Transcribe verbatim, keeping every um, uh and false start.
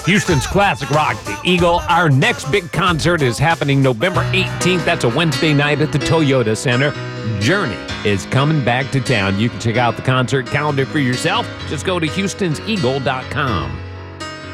Houston's classic rock, the Eagle. Our next big concert is happening November eighteenth. That's a Wednesday night at the Toyota Center. Journey is coming back to town. You can check out the concert calendar for yourself. Just go to houstons eagle dot com.